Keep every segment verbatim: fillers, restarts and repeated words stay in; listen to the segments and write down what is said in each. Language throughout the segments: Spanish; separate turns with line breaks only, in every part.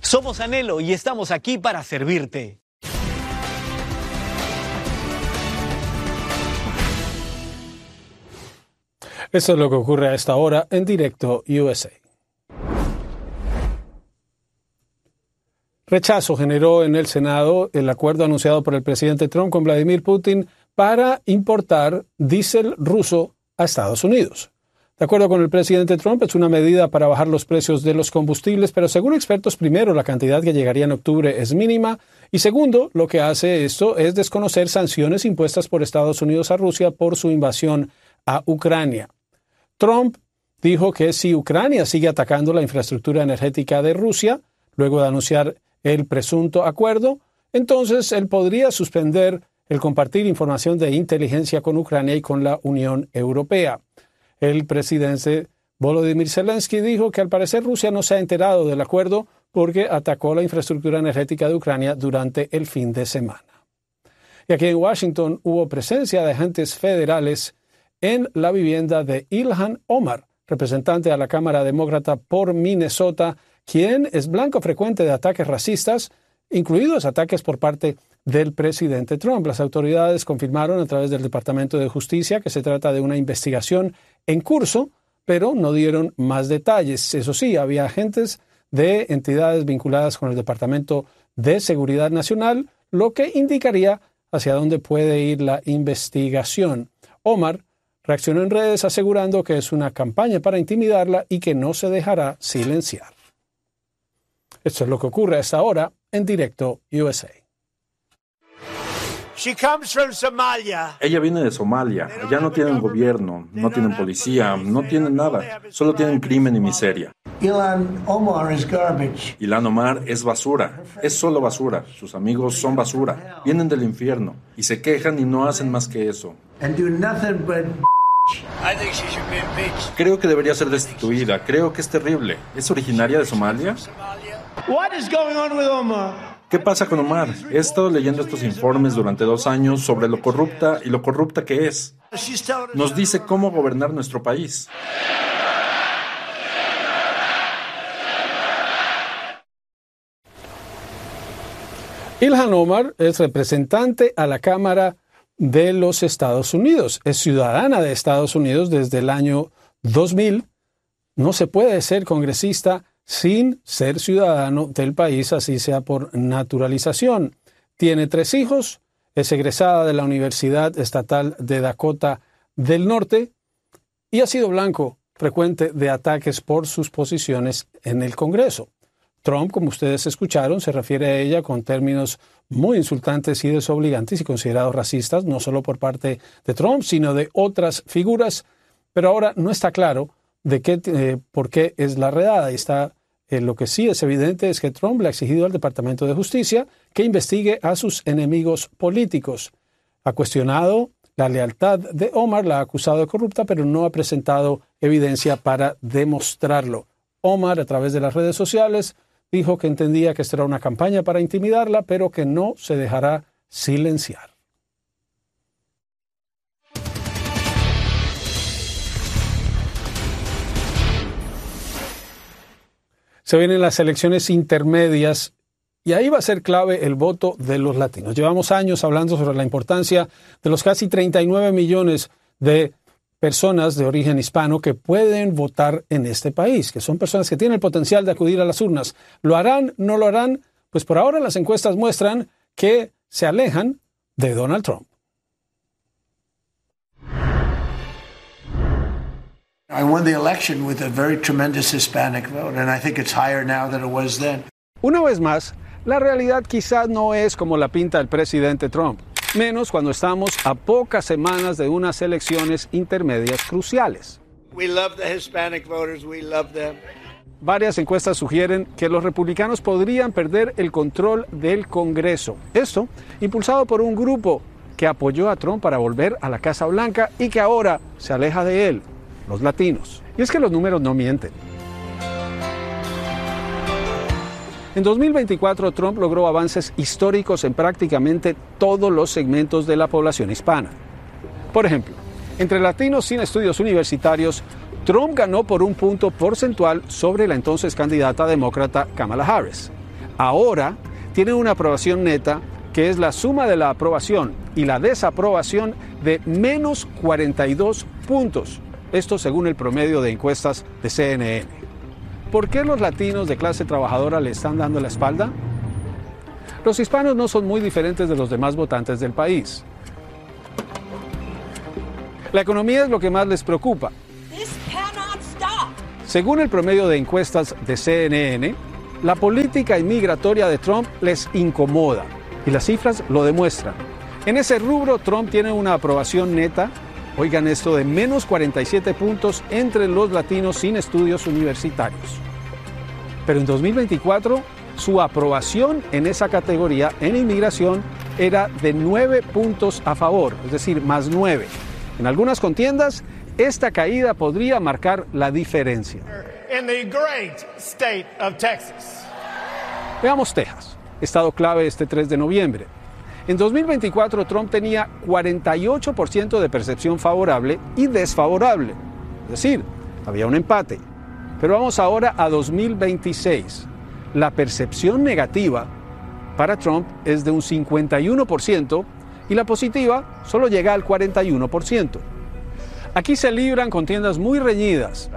Somos Anhelo y estamos aquí para servirte.
Eso es lo que ocurre a esta hora en Directo U S A. Rechazo generó en el Senado el acuerdo anunciado por el presidente Trump con Vladimir Putin para importar diésel ruso a Estados Unidos. De acuerdo con el presidente Trump, es una medida para bajar los precios de los combustibles, pero según expertos, primero, la cantidad que llegaría en octubre es mínima, y segundo, lo que hace esto es desconocer sanciones impuestas por Estados Unidos a Rusia por su invasión a Ucrania. Trump dijo que si Ucrania sigue atacando la infraestructura energética de Rusia, luego de anunciar el presunto acuerdo, entonces él podría suspender el compartir información de inteligencia con Ucrania y con la Unión Europea. El presidente Volodymyr Zelensky dijo que al parecer Rusia no se ha enterado del acuerdo porque atacó la infraestructura energética de Ucrania durante el fin de semana. Y aquí en Washington hubo presencia de agentes federales en la vivienda de Ilhan Omar, representante a la Cámara Demócrata por Minnesota, quien es blanco frecuente de ataques racistas, incluidos ataques por parte del presidente Trump. Las autoridades confirmaron a través del Departamento de Justicia que se trata de una investigación en curso, pero no dieron más detalles. Eso sí, había agentes de entidades vinculadas con el Departamento de Seguridad Nacional, lo que indicaría hacia dónde puede ir la investigación. Omar reaccionó en redes asegurando que es una campaña para intimidarla y que no se dejará silenciar. Esto es lo que ocurre a esta hora en Directo U S A.
Ella viene de Somalia. Allá no tienen gobierno, no tienen policía, no tienen nada. Solo tienen crimen y miseria.
Ilhan Omar is garbage.
Ilhan Omar es basura. Es solo basura. Sus amigos son basura. Vienen del infierno y se quejan y no hacen más que eso.
And do nothing but
Creo que debería ser destituida. Creo que es terrible. ¿Es originaria de Somalia?
What is going on with Omar?
¿Qué pasa con Omar? He estado leyendo estos informes durante dos años sobre lo corrupta y lo corrupta que es. Nos dice cómo gobernar nuestro país.
Ilhan Omar es representante a la Cámara de los Estados Unidos. Es ciudadana de Estados Unidos desde el año dos mil. No se puede ser congresista sin ser ciudadano del país, así sea por naturalización. Tiene tres hijos, es egresada de la Universidad Estatal de Dakota del Norte y ha sido blanco frecuente de ataques por sus posiciones en el Congreso. Trump, como ustedes escucharon, se refiere a ella con términos muy insultantes y desobligantes y considerados racistas, no solo por parte de Trump, sino de otras figuras, pero ahora no está claro de qué, eh, por qué es la redada. Y está, eh, lo que sí es evidente es que Trump le ha exigido al Departamento de Justicia que investigue a sus enemigos políticos. Ha cuestionado la lealtad de Omar, la ha acusado de corrupta, pero no ha presentado evidencia para demostrarlo. Omar, a través de las redes sociales, dijo que entendía que esta era una campaña para intimidarla, pero que no se dejará silenciar. Se vienen las elecciones intermedias y ahí va a ser clave el voto de los latinos. Llevamos años hablando sobre la importancia de los casi treinta y nueve millones de personas de origen hispano que pueden votar en este país, que son personas que tienen el potencial de acudir a las urnas. ¿Lo harán? ¿No lo harán? Pues por ahora las encuestas muestran que se alejan de Donald Trump.
I won the election with a very tremendous Hispanic vote, and I think it's higher now than it was then.
Una vez más, la realidad quizás no es como la pinta el presidente Trump, menos cuando estamos a pocas semanas de unas elecciones intermedias cruciales.
We love the Hispanic voters, we love them.
Varias encuestas sugieren que los republicanos podrían perder el control del Congreso. Esto impulsado por un grupo que apoyó a Trump para volver a la Casa Blanca y que ahora se aleja de él, los latinos. Y es que los números no mienten. En dos mil veinticuatro, Trump logró avances históricos en prácticamente todos los segmentos de la población hispana. Por ejemplo, entre latinos sin estudios universitarios, Trump ganó por un punto porcentual sobre la entonces candidata demócrata Kamala Harris. ahora tiene una aprobación neta que es la suma de la aprobación y la desaprobación de menos cuarenta y dos puntos. Esto según el promedio de encuestas de C N N. ¿Por qué los latinos de clase trabajadora le están dando la espalda? Los hispanos no son muy diferentes de los demás votantes del país. La economía es lo que más les preocupa. Según el promedio de encuestas de C N N, la política inmigratoria de Trump les incomoda y las cifras lo demuestran. En ese rubro, Trump tiene una aprobación neta, oigan esto, de menos cuarenta y siete puntos entre los latinos sin estudios universitarios. Pero en dos mil veinticuatro, su aprobación en esa categoría en inmigración era de nueve puntos a favor, es decir, más nueve. En algunas contiendas, esta caída podría marcar la diferencia.
In the great state of Texas.
Veamos Texas, estado clave este tres de noviembre. En dos mil veinticuatro, Trump tenía cuarenta y ocho por ciento de percepción favorable y desfavorable. Es decir, había un empate. Pero vamos ahora a dos mil veintiséis. La percepción negativa para Trump es de un cincuenta y uno por ciento y la positiva solo llega al cuarenta y uno por ciento. Aquí se libran contiendas muy reñidas,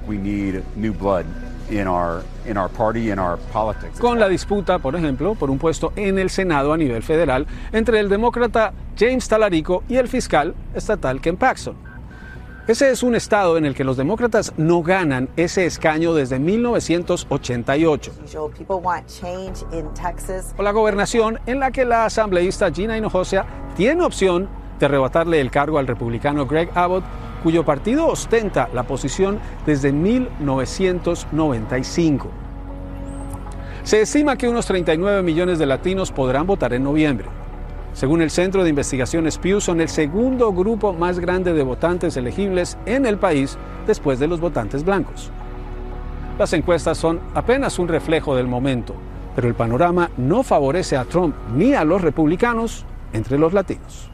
con la disputa, por ejemplo, por un puesto en el Senado a nivel federal entre el demócrata James Talarico y el fiscal estatal Ken Paxton. Ese es un estado en el que los demócratas no ganan ese escaño desde mil novecientos ochenta y ocho. O la gobernación en la que la asambleísta Gina Hinojosa tiene opción de arrebatarle el cargo al republicano Greg Abbott, cuyo partido ostenta la posición desde mil novecientos noventa y cinco. Se estima que unos treinta y nueve millones de latinos podrán votar en noviembre. Según el Centro de Investigaciones Pew, son el segundo grupo más grande de votantes elegibles en el país después de los votantes blancos. Las encuestas son apenas un reflejo del momento, pero el panorama no favorece a Trump ni a los republicanos entre los latinos.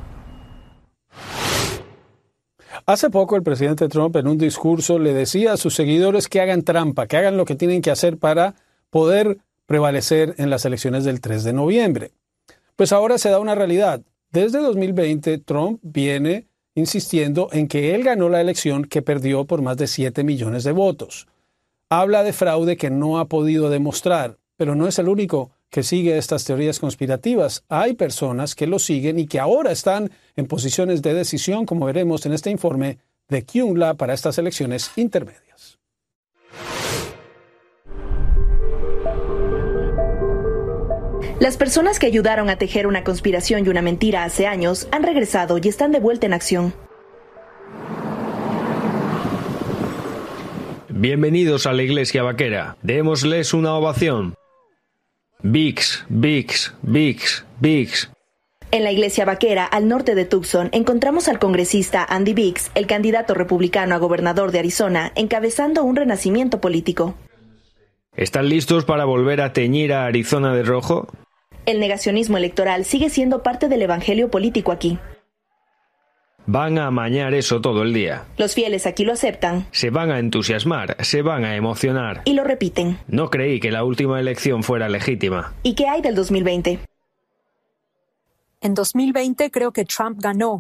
Hace poco el presidente Trump en un discurso le decía a sus seguidores que hagan trampa, que hagan lo que tienen que hacer para poder prevalecer en las elecciones del tres de noviembre. Pues ahora se da una realidad. Desde dos mil veinte, Trump viene insistiendo en que él ganó la elección que perdió por más de siete millones de votos. Habla de fraude que no ha podido demostrar, pero no es el único que sigue estas teorías conspirativas. Hay personas que lo siguen y que ahora están en posiciones de decisión, como veremos en este informe de Q U N L A para estas elecciones intermedias.
Las personas que ayudaron a tejer una conspiración y una mentira hace años han regresado y están de vuelta en acción.
Bienvenidos a la Iglesia Vaquera. Démosles una ovación. Biggs, Biggs, Biggs, Biggs.
En la Iglesia Vaquera, al norte de Tucson, encontramos al congresista Andy Biggs, el candidato republicano a gobernador de Arizona, encabezando un renacimiento político.
¿Están listos para volver a teñir a Arizona de rojo?
El negacionismo electoral sigue siendo parte del evangelio político aquí.
Van a amañar eso todo el día.
Los fieles aquí lo aceptan.
Se van a entusiasmar, se van a emocionar.
Y lo repiten.
No creí que la última elección fuera legítima.
¿Y qué hay del dos mil veinte?
En dos mil veinte creo que Trump ganó.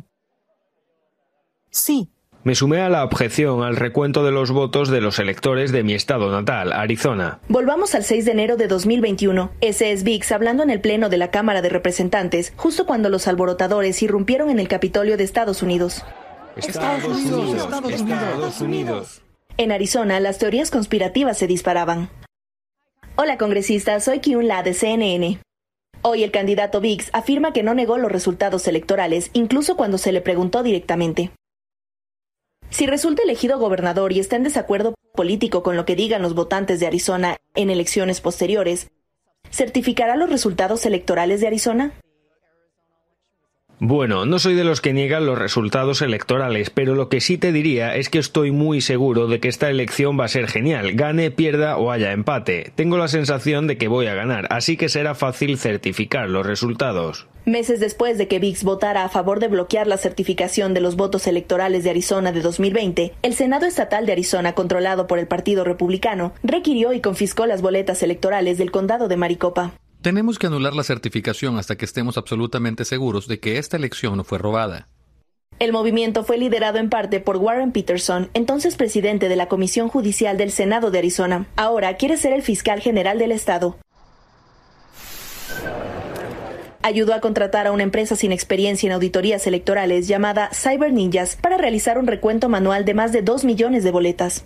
Sí.
Me sumé a la objeción al recuento de los votos de los electores de mi estado natal, Arizona.
Volvamos al seis de enero de dos mil veintiuno. Ese es Biggs hablando en el pleno de la Cámara de Representantes, justo cuando los alborotadores irrumpieron en el Capitolio de Estados Unidos.
Estados Unidos, Estados Unidos, Estados Unidos.
En Arizona, las teorías conspirativas se disparaban. Hola, congresista, soy Q U N L A de C N N. Hoy el candidato Biggs afirma que no negó los resultados electorales, incluso cuando se le preguntó directamente. Si resulta elegido gobernador y está en desacuerdo político con lo que digan los votantes de Arizona en elecciones posteriores, ¿certificará los resultados electorales de Arizona?
Bueno, no soy de los que niegan los resultados electorales, pero lo que sí te diría es que estoy muy seguro de que esta elección va a ser genial, gane, pierda o haya empate. Tengo la sensación de que voy a ganar, así que será fácil certificar los resultados.
Meses después de que V I X votara a favor de bloquear la certificación de los votos electorales de Arizona de dos mil veinte, el Senado Estatal de Arizona, controlado por el Partido Republicano, requirió y confiscó las boletas electorales del condado de Maricopa.
Tenemos que anular la certificación hasta que estemos absolutamente seguros de que esta elección no fue robada.
El movimiento fue liderado en parte por Warren Peterson, entonces presidente de la Comisión Judicial del Senado de Arizona. Ahora quiere ser el fiscal general del estado. Ayudó a contratar a una empresa sin experiencia en auditorías electorales llamada Cyber Ninjas para realizar un recuento manual de más de dos millones de boletas.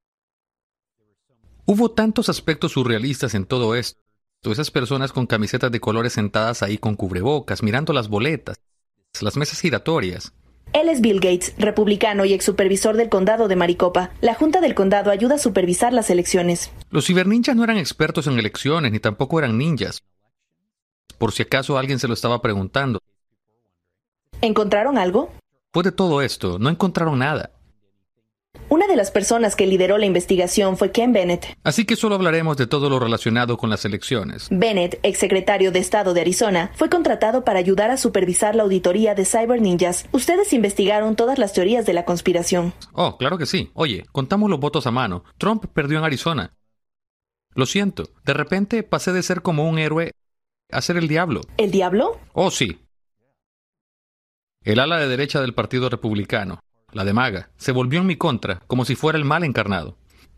Hubo tantos aspectos surrealistas en todo esto. Esas personas con camisetas de colores sentadas ahí con cubrebocas, mirando las boletas, las mesas giratorias.
Él es Bill Gates, republicano y ex supervisor del condado de Maricopa. La Junta del Condado ayuda a supervisar las elecciones.
Los ciberninjas no eran expertos en elecciones, ni tampoco eran ninjas. Por si acaso alguien se lo estaba preguntando.
¿Encontraron algo?
Después de todo esto, no encontraron nada.
Una de las personas que lideró la investigación fue Ken Bennett.
Así que solo hablaremos de todo lo relacionado con las elecciones.
Bennett, exsecretario de Estado de Arizona, fue contratado para ayudar a supervisar la auditoría de Cyber Ninjas. Ustedes investigaron todas las teorías de la conspiración.
Oh, claro que sí. Oye, contamos los votos a mano. Trump perdió en Arizona. Lo siento. De repente pasé de ser como un héroe a ser el diablo.
¿El diablo?
Oh, sí. El ala de derecha del Partido Republicano, la de MAGA, se volvió en mi contra, como si fuera el mal encarnado.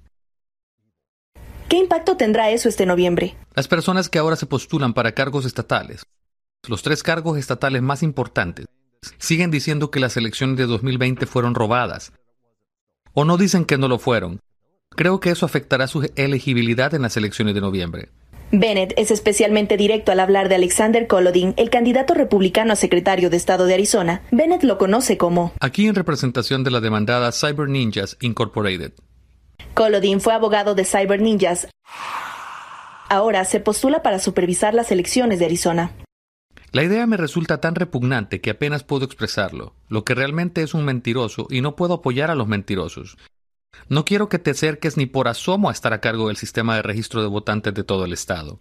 ¿Qué impacto tendrá eso este noviembre?
Las personas que ahora se postulan para cargos estatales, los tres cargos estatales más importantes, siguen diciendo que las elecciones de dos mil veinte fueron robadas. O no dicen que no lo fueron. Creo que eso afectará su elegibilidad en las elecciones de noviembre.
Bennett es especialmente directo al hablar de Alexander Kolodin, el candidato republicano a secretario de Estado de Arizona. Bennett lo conoce como...
Aquí en representación de la demandada Cyber Ninjas Incorporated.
Kolodin fue abogado de Cyber Ninjas. Ahora se postula para supervisar las elecciones de Arizona.
La idea me resulta tan repugnante que apenas puedo expresarlo. Lo que realmente es un mentiroso y no puedo apoyar a los mentirosos. No quiero que te acerques ni por asomo a estar a cargo del sistema de registro de votantes de todo el estado.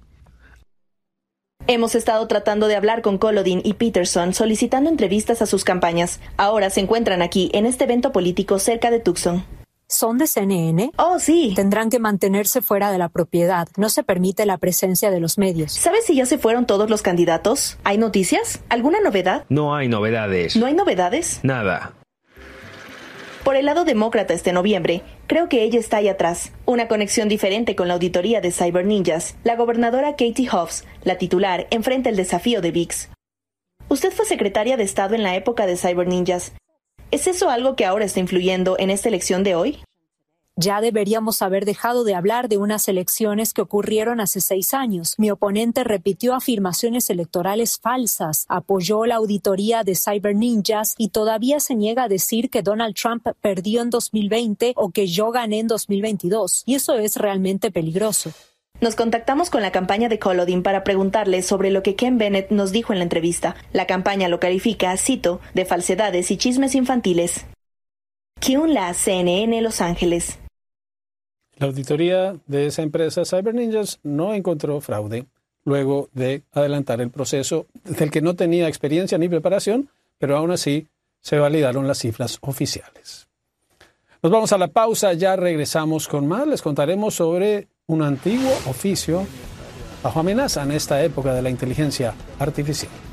Hemos estado tratando de hablar con Kolodin y Peterson solicitando entrevistas a sus campañas. Ahora se encuentran aquí en este evento político cerca de Tucson.
¿Son de C N N?
Oh, sí.
Tendrán que mantenerse fuera de la propiedad. No se permite la presencia de los medios.
¿Sabes si ya se fueron todos los candidatos? ¿Hay noticias? ¿Alguna novedad?
No hay novedades.
¿No hay novedades?
Nada.
Por el lado demócrata este noviembre, creo que ella está ahí atrás. Una conexión diferente con la auditoría de Cyber Ninjas. La gobernadora Katie Hobbs, la titular, enfrenta el desafío de V I X. Usted fue secretaria de Estado en la época de Cyber Ninjas. ¿Es eso algo que ahora está influyendo en esta elección de hoy?
Ya deberíamos haber dejado de hablar de unas elecciones que ocurrieron hace seis años. Mi oponente repitió afirmaciones electorales falsas, apoyó la auditoría de Cyber Ninjas y todavía se niega a decir que Donald Trump perdió en dos mil veinte o que yo gané en dos mil veintidós. Y eso es realmente peligroso.
Nos contactamos con la campaña de Kolodin para preguntarle sobre lo que Ken Bennett nos dijo en la entrevista. La campaña lo califica, cito, de falsedades y chismes infantiles. Kyun La, C N N, Los Ángeles.
La auditoría de esa empresa Cyber Ninjas no encontró fraude luego de adelantar el proceso del que no tenía experiencia ni preparación, pero aún así se validaron las cifras oficiales. Nos vamos a la pausa, ya regresamos con más. Les contaremos sobre un antiguo oficio bajo amenaza en esta época de la inteligencia artificial.